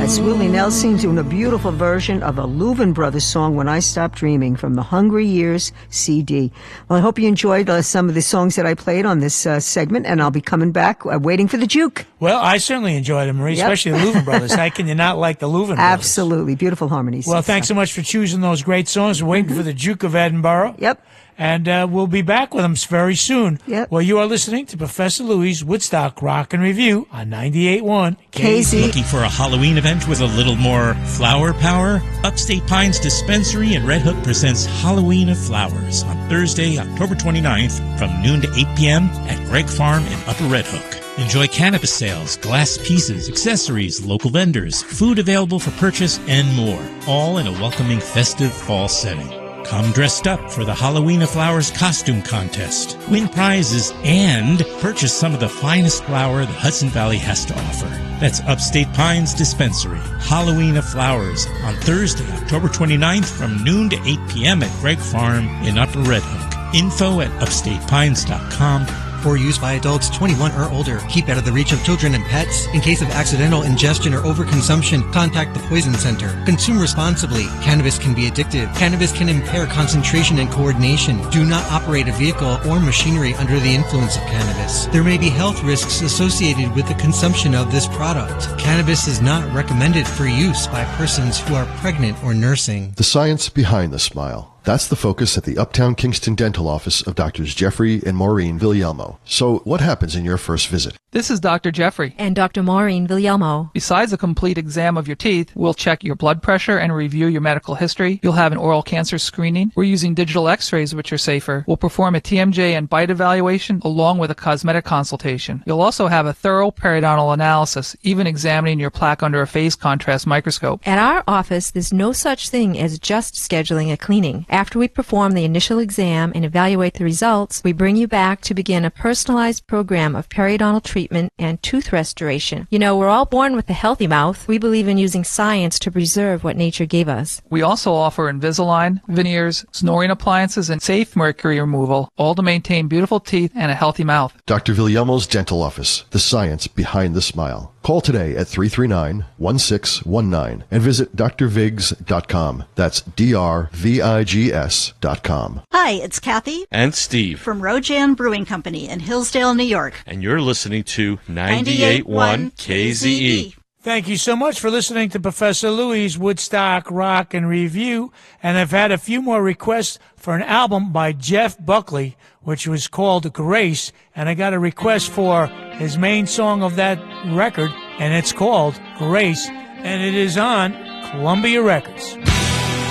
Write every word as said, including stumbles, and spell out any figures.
That's Willie Nelson doing a beautiful version of a Louvin Brothers song, When I Stop Dreaming, from the Hungry Years C D. Well, I hope you enjoyed uh, some of the songs that I played on this uh, segment, and I'll be coming back uh, waiting for the juke. Well, I certainly enjoyed it, Marie, yep. especially the Louvin Brothers. How can you not like the Louvin Brothers? Absolutely. Beautiful harmonies. Well, thanks so much for choosing those great songs. We're waiting mm-hmm. for the Duke of Edinburgh. Yep. And uh, we'll be back with them very soon. Yep. Well, you are listening to Professor Louie's Woodstock Rock and Review on ninety-eight point one K Z. Looking for a Halloween event with a little more flower power? Upstate Pines Dispensary in Red Hook presents Halloween of Flowers on Thursday, October twenty-ninth from noon to eight p.m. at Gregg Farm in Upper Red Hook. Enjoy cannabis sales, glass pieces, accessories, local vendors, food available for purchase, and more, all in a welcoming festive fall setting. Come dressed up for the Halloween of Flowers costume contest, win prizes, and purchase some of the finest flour the Hudson Valley has to offer. That's Upstate Pines Dispensary, Halloween of Flowers, on Thursday, October twenty-ninth from noon to eight p.m. at Gregg Farm in Upper Red Hook. Info at upstate pines dot com. For use by adults twenty-one or older. Keep out of the reach of children and pets. In case of accidental ingestion or overconsumption, contact the Poison Center. Consume responsibly. Cannabis can be addictive. Cannabis can impair concentration and coordination. Do not operate a vehicle or machinery under the influence of cannabis. There may be health risks associated with the consumption of this product. Cannabis is not recommended for use by persons who are pregnant or nursing. The science behind the smile. That's the focus at the Uptown Kingston Dental Office of Doctors Jeffrey and Maureen Villalmo. So what happens in your first visit? This is Doctor Jeffrey. And Doctor Maureen Villalmo. Besides a complete exam of your teeth, we'll check your blood pressure and review your medical history. You'll have an oral cancer screening. We're using digital x-rays, which are safer. We'll perform a T M J and bite evaluation along with a cosmetic consultation. You'll also have a thorough periodontal analysis, even examining your plaque under a phase contrast microscope. At our office, there's no such thing as just scheduling a cleaning. After we perform the initial exam and evaluate the results, we bring you back to begin a personalized program of periodontal treatment and tooth restoration. You know, we're all born with a healthy mouth. We believe in using science to preserve what nature gave us. We also offer Invisalign, veneers, snoring appliances, and safe mercury removal, all to maintain beautiful teeth and a healthy mouth. Doctor Villalmo's Dental Office, the science behind the smile. Call today at three three nine, one six one nine and visit d r vigs dot com. That's D R V I G S dot com. Hi, it's Kathy and Steve from Rojan Brewing Company in Hillsdale, New York. And you're listening to ninety-eight point one K Z E. Thank you so much for listening to Professor Louie's Woodstock Rock and Review. And I've had a few more requests for an album by Jeff Buckley, which was called Grace. And I got a request for his main song of that record, and it's called Grace. And it is on Columbia Records.